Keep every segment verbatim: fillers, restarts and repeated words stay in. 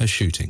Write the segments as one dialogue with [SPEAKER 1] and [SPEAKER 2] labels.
[SPEAKER 1] her shooting.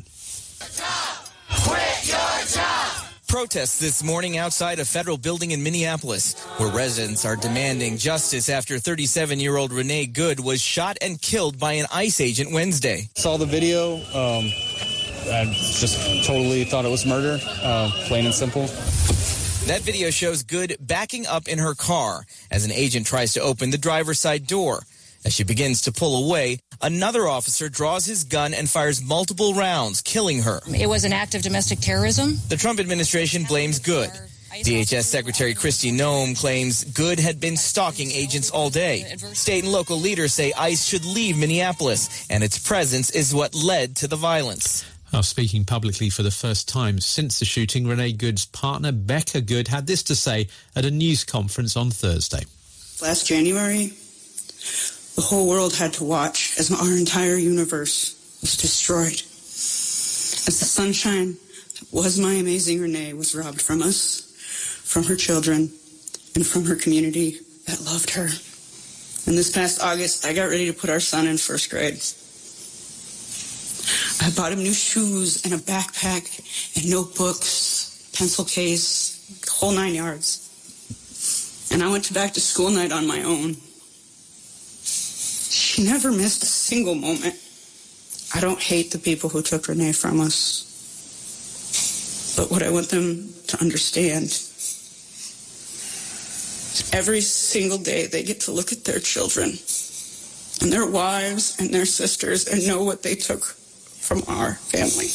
[SPEAKER 2] Quit your job!
[SPEAKER 3] Protests this morning outside a federal building in Minneapolis, where residents are demanding justice after thirty-seven-year-old Renee Good was shot and killed by an ICE agent Wednesday.
[SPEAKER 4] Saw the video. Um, I just totally thought it was murder, uh, plain and simple.
[SPEAKER 3] That video shows Good backing up in her car as an agent tries to open the driver's side door. As she begins to pull away, another officer draws his gun and fires multiple rounds, killing her.
[SPEAKER 5] It was an act of domestic terrorism.
[SPEAKER 3] The Trump administration blames Good. D H S Secretary Kristi Noem claims Good had been stalking agents all day. State and local leaders say ICE should leave Minneapolis, and its presence is what led to the violence.
[SPEAKER 1] Well, speaking publicly for the first time since the shooting, Renee Good's partner, Becca Good, had this to say at a news conference on Thursday.
[SPEAKER 6] Last January, the whole world had to watch as our entire universe was destroyed. As the sunshine that was my amazing Renee was robbed from us, from her children, and from her community that loved her. And this past August, I got ready to put our son in first grade. I bought him new shoes and a backpack and notebooks, pencil case, the whole nine yards. And I went to back to school night on my own. She never missed a single moment. I don't hate the people who took Renee from us. But what I want them to understand is every single day they get to look at their children and their wives and their sisters and know what they took from our family.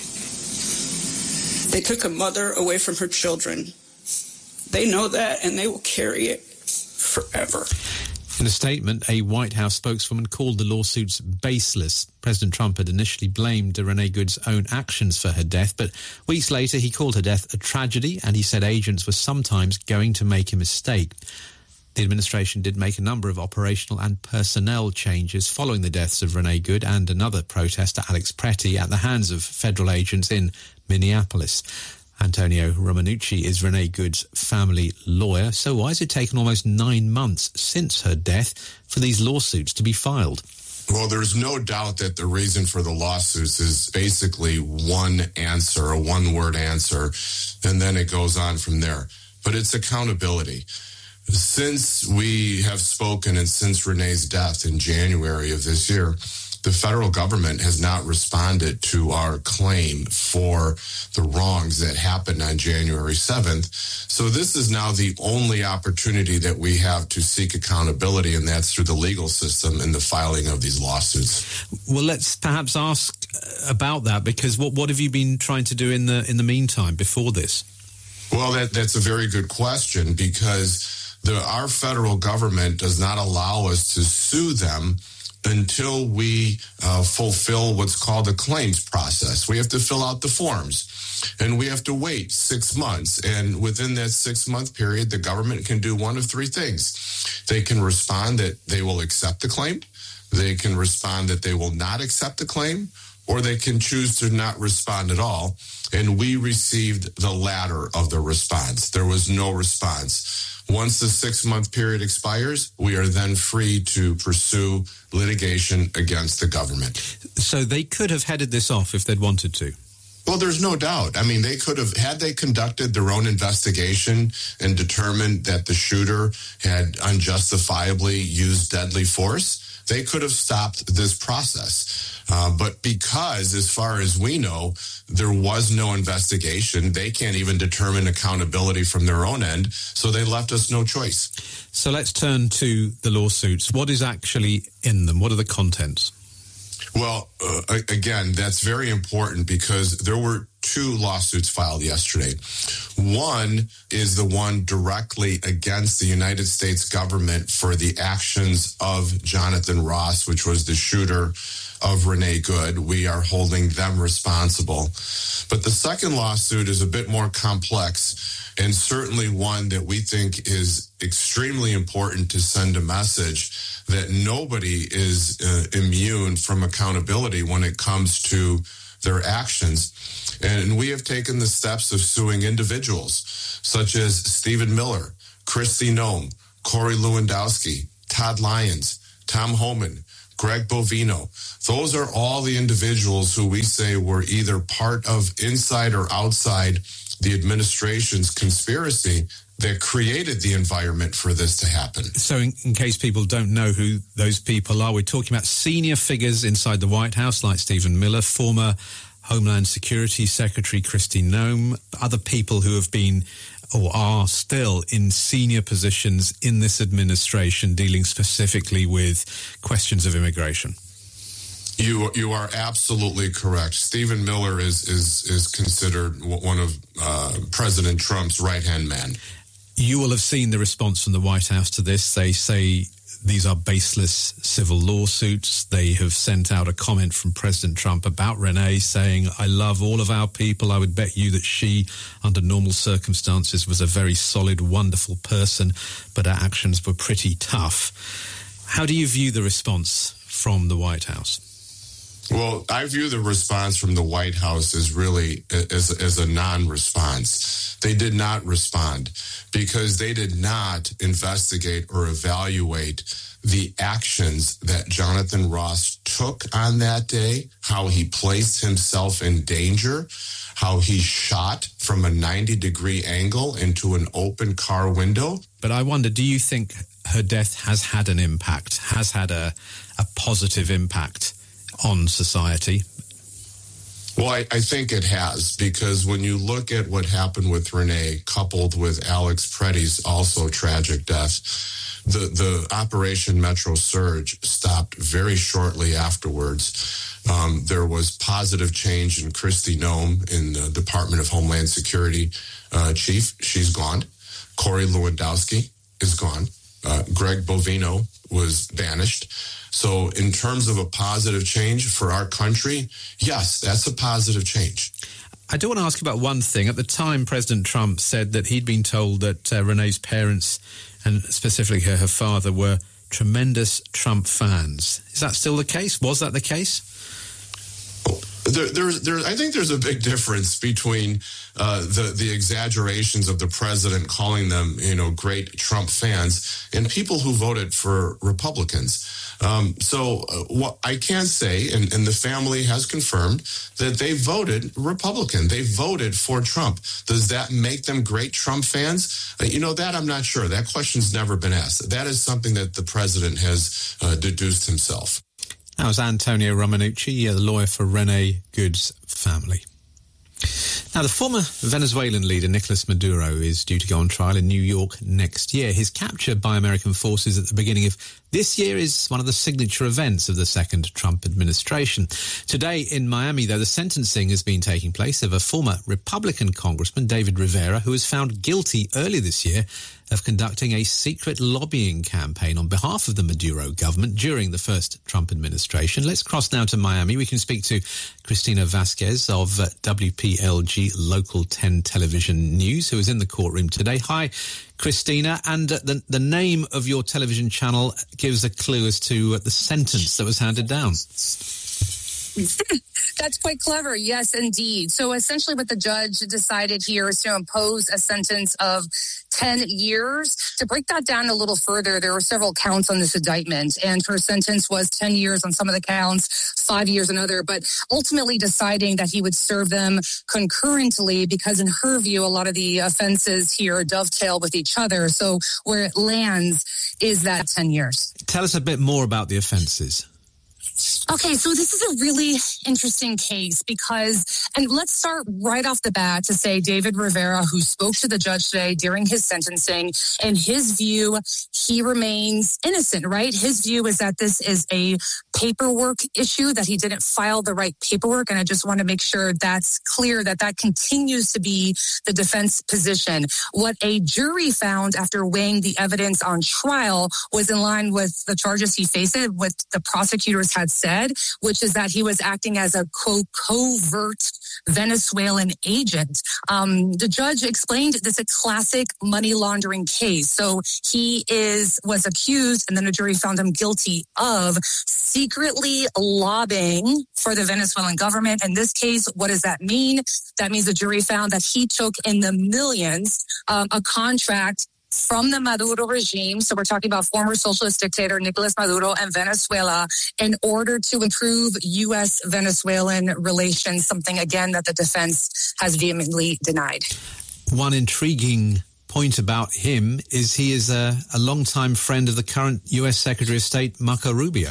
[SPEAKER 6] They took a mother away from her children. They know that, and they will carry it forever.
[SPEAKER 1] In a statement, a White House spokeswoman called the lawsuits baseless. President Trump had initially blamed Renee Good's own actions for her death, but weeks later he called her death a tragedy, and he said agents were sometimes going to make a mistake. The administration did make a number of operational and personnel changes following the deaths of Renee Good and another protester, Alex Pretty, at the hands of federal agents in Minneapolis. Antonio Romanucci is Renee Good's family lawyer. So why has it taken almost nine months since her death for these lawsuits to be filed?
[SPEAKER 7] Well, there's no doubt that the reason for the lawsuits is basically one answer, a one-word answer, and then it goes on from there. But it's accountability. Since we have spoken and since Renee's death in January of this year, the federal government has not responded to our claim for the wrongs that happened on January seventh. So this is now the only opportunity that we have to seek accountability, and that's through the legal system and the filing of these lawsuits.
[SPEAKER 1] Well, let's perhaps ask about that, because what, what have you been trying to do in the in the meantime before this?
[SPEAKER 7] Well, that, that's a very good question, because the, our federal government does not allow us to sue them until we uh, fulfill what's called a claims process. We have to fill out the forms, and we have to wait six months. And within that six-month period, the government can do one of three things. They can respond that they will accept the claim, they can respond that they will not accept the claim, or they can choose to not respond at all. And we received the latter of the response. There was no response. Once the six-month period expires, we are then free to pursue litigation against the government.
[SPEAKER 1] So they could have headed this off if they'd wanted to?
[SPEAKER 7] Well, there's no doubt. I mean, they could have, had they conducted their own investigation and determined that the shooter had unjustifiably used deadly force, they could have stopped this process. Uh, but because, as far as we know, there was no investigation, they can't even determine accountability from their own end, so they left us no choice.
[SPEAKER 1] So let's turn to the lawsuits. What is actually in them? What are the contents?
[SPEAKER 7] Well, uh, again, that's very important, because there were two lawsuits filed yesterday. One is the one directly against the United States government for the actions of Jonathan Ross, which was the shooter of Renee Good. We are holding them responsible. But the second lawsuit is a bit more complex, and certainly one that we think is extremely important to send a message that nobody is uh, immune from accountability when it comes to their actions. And we have taken the steps of suing individuals such as Stephen Miller, Kristi Noem, Corey Lewandowski, Todd Lyons, Tom Homan, Greg Bovino. Those are all the individuals who we say were either part of inside or outside the administration's conspiracy that created the environment for this to happen.
[SPEAKER 1] So in, in case people don't know who those people are, we're talking about senior figures inside the White House like Stephen Miller, former Homeland Security Secretary Kristi Noem, other people who have been or are still in senior positions in this administration dealing specifically with questions of immigration.
[SPEAKER 7] You you are absolutely correct. Stephen Miller is is is considered one of uh, President Trump's right-hand man.
[SPEAKER 1] You will have seen the response from the White House to this. They say these are baseless civil lawsuits. They have sent out a comment from President Trump about Renee saying, I love all of our people. I would bet you that she, under normal circumstances, was a very solid, wonderful person, but her actions were pretty tough. How do you view the response from the White House?
[SPEAKER 7] Well, I view the response from the White House as really as, as a non-response. They did not respond because they did not investigate or evaluate the actions that Jonathan Ross took on that day, how he placed himself in danger, how he shot from a ninety-degree angle into an open car window.
[SPEAKER 1] But I wonder, do you think her death has had an impact, has had a, a positive impact on society?
[SPEAKER 7] Well, I, I think it has, because when you look at what happened with Renee, coupled with Alex Preddy's also tragic death, the, the Operation Metro Surge stopped very shortly afterwards. Um, there was positive change in Kristi Noem in the Department of Homeland Security uh, chief. She's gone. Corey Lewandowski is gone. Uh, Greg Bovino was banished. So in terms of a positive change for our country, yes, that's a positive change.
[SPEAKER 1] I do want to ask about one thing. At the time, President Trump said that he'd been told that uh, Renee's parents, and specifically her, her father, were tremendous Trump fans. Is that still the case? Was that the case?
[SPEAKER 7] There, there, there, I think there's a big difference between uh, the the exaggerations of the president calling them, you know, great Trump fans and people who voted for Republicans. Um, so uh, what I can say, and, and the family has confirmed, that they voted Republican. They voted for Trump. Does that make them great Trump fans? Uh, you know, that I'm not sure. That question's never been asked. That is something that the president has uh, deduced himself.
[SPEAKER 1] That was Antonio Romanucci, the lawyer for Renee Good's family. Now, the former Venezuelan leader, Nicolas Maduro, is due to go on trial in New York next year. His capture by American forces at the beginning of this year is one of the signature events of the second Trump administration. Today in Miami, though, the sentencing has been taking place of a former Republican congressman, David Rivera, who was found guilty earlier this year of conducting a secret lobbying campaign on behalf of the Maduro government during the first Trump administration. Let's cross now to Miami. We can speak to Cristina Vasquez of uh, W P L G Local ten Television News, who is in the courtroom today. Hi, Cristina. And uh, the, the name of your television channel gives a clue as to uh, the sentence that was handed down.
[SPEAKER 5] That's quite clever. Yes, indeed. So essentially what the judge decided here is to impose a sentence of ten years. To break that down a little further, there were several counts on this indictment, and her sentence was ten years on some of the counts, five years on other, but ultimately deciding that he would serve them concurrently because in her view, a lot of the offenses here dovetail with each other. So where it lands is that ten years.
[SPEAKER 1] Tell us a bit more about the offenses.
[SPEAKER 5] Okay, so this is a really interesting case because, and let's start right off the bat to say David Rivera, who spoke to the judge today during his sentencing, in his view, he remains innocent, right? His view is that this is a paperwork issue, that he didn't file the right paperwork, and I just want to make sure that's clear, that that continues to be the defense position. What a jury found after weighing the evidence on trial was in line with the charges he faced, what the prosecutors had said, which is that he was acting as a co- covert Venezuelan agent. Um, the judge explained this is a classic money laundering case. So he is was accused, and then the jury found him guilty of secretly lobbying for the Venezuelan government. In this case, what does that mean? That means the jury found that he took in the millions um, a contract from the Maduro regime. So we're talking about former socialist dictator Nicolas Maduro and Venezuela in order to improve U S Venezuelan relations, something, again, that the defense has vehemently denied.
[SPEAKER 1] One intriguing point about him is he is a, a longtime friend of the current U S Secretary of State, Marco Rubio.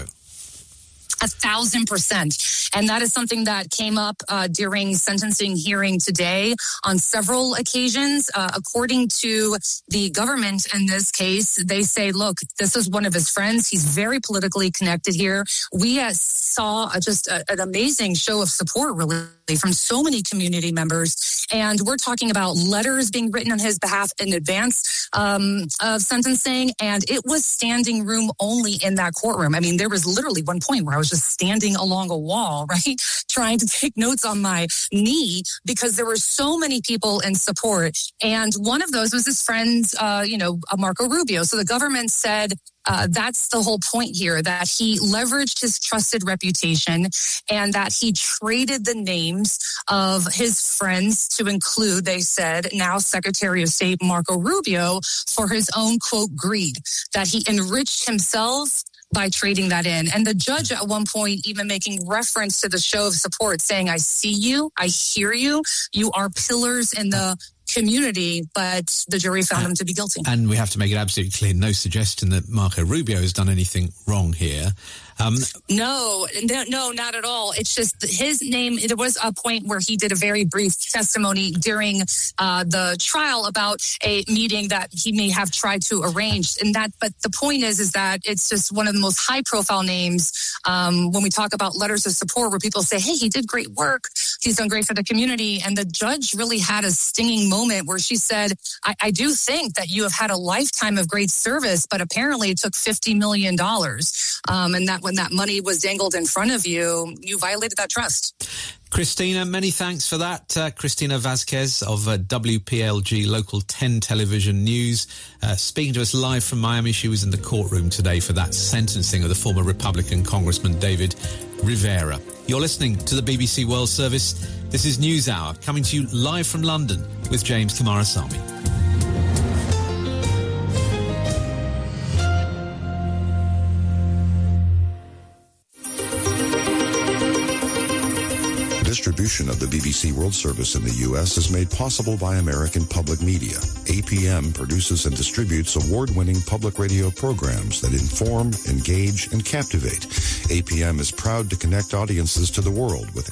[SPEAKER 5] A thousand percent. And that is something that came up uh, during sentencing hearing today on several occasions. Uh, according to the government in this case, they say, look, this is one of his friends. He's very politically connected here. We uh, saw uh, just a, an amazing show of support, really, from so many community members. And we're talking about letters being written on his behalf in advance um, of sentencing. And it was standing room only in that courtroom. I mean, there was literally one point where I was just standing along a wall, right, trying to take notes on my knee because there were so many people in support. And one of those was his friend, uh, you know, Marco Rubio. So the government said, Uh, that's the whole point here, that he leveraged his trusted reputation and that he traded the names of his friends to include, they said, now Secretary of State Marco Rubio for his own, quote, greed, that he enriched himself by trading that in. And the judge at one point even making reference to the show of support, saying, I see you, I hear you, you are pillars in the community, but the jury found him to be guilty.
[SPEAKER 1] And we have to make it absolutely clear, no suggestion that Marco Rubio has done anything wrong here. Um,
[SPEAKER 5] no, no, no, not at all. It's just his name. There was a point where he did a very brief testimony during uh, the trial about a meeting that he may have tried to arrange. And that, but the point is, is that it's just one of the most high profile names um, when we talk about letters of support where people say, hey, he did great work. He's done great for the community. And the judge really had a stinging moment where she said, I, I do think that you have had a lifetime of great service, but apparently it took fifty million dollars. Um, and that when that money was dangled in front of you, you violated that trust.
[SPEAKER 1] Christina, many thanks for that. Uh, Christina Vasquez of uh, W P L G Local ten Television News, uh, speaking to us live from Miami. She was in the courtroom today for that sentencing of the former Republican Congressman David Rivera. You're listening to the B B C World Service. This is News Hour, coming to you live from London with James Kumarasamy.
[SPEAKER 2] Distribution of the B B C World Service in the U S is made possible by American Public Media. A P M produces and distributes award-winning public radio programs that inform, engage, and captivate. A P M is proud to connect audiences to the world with